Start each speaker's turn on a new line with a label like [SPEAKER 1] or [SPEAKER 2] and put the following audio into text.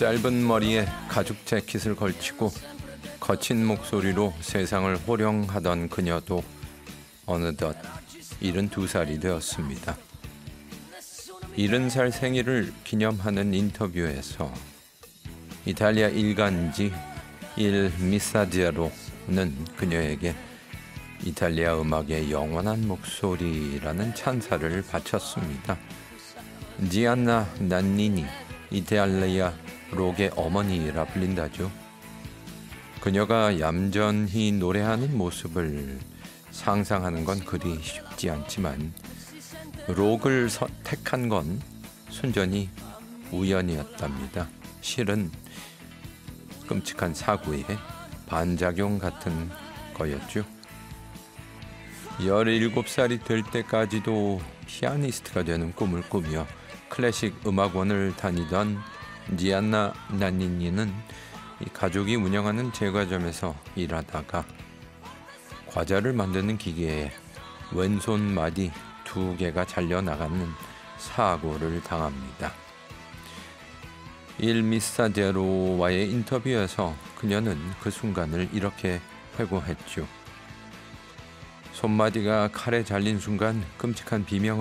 [SPEAKER 1] 짧은 머리에 가죽 재킷을 걸치고 거친 목소리로 세상을 호령하던 그녀도 어느덧 72살이 되었습니다. 70살 생일을 기념하는 인터뷰에서 이탈리아 일간지 일 미사제로는 그녀에게 이탈리아 음악의 영원한 목소리라는 찬사를 바쳤습니다. 지안나 난니니, 이탈리아 록의 어머니라 불린다죠. 그녀가 얌전히 노래하는 모습을 상상하는 건 그리 쉽지 않지만 록을 선택한 건 순전히 우연이었답니다. 실은 끔찍한 사고의 반작용 같은 거였죠. 17살이 될 때까지도 피아니스트가 되는 꿈을 꾸며 클래식 음악원을 다니던 지안나 난니니는 가족이 운영하는 제과점에서 일하다가 과자를 만드는 기계에 왼손 마디 2개가 잘려나가는 사고를 당합니다. 일 미사제로와의 인터뷰에서 그녀는 그 순간을 이렇게 회고했죠. 손마디가 칼에 잘린 순간 끔찍한 비명을